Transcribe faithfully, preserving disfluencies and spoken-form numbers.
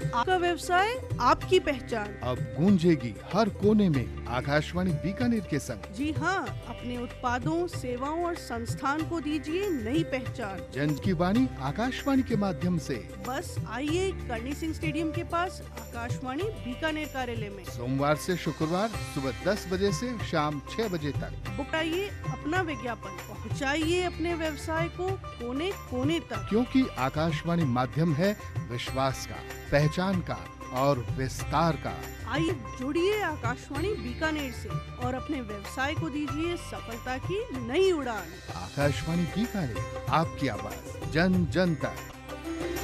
आपका व्यवसाय, आपकी पहचान। अब गूंजेगी हर कोने में आकाशवाणी बीकानेर के संग। जी हाँ, अपने उत्पादों, सेवाओं और संस्थान को दीजिए नई पहचान। जन की वाणी आकाशवाणी के माध्यम से। बस आइए करणी सिंह स्टेडियम के पास आकाशवाणी बीकानेर कार्यालय में। सोमवार से शुक्रवार सुबह दस बजे से शाम छह बजे तक। बुकाइए अपना विज्ञापन, पहुँचाइए अपने व्यवसाय को कोने कोने तक। क्योंकि आकाशवाणी माध्यम है विश्वास का, पहचान का और विस्तार का। आइए जुड़िए आकाशवाणी बीकानेर से और अपने व्यवसाय को दीजिए सफलता की नई उड़ान। आकाशवाणी बीकानेर, आपकी आवाज जन जन तक।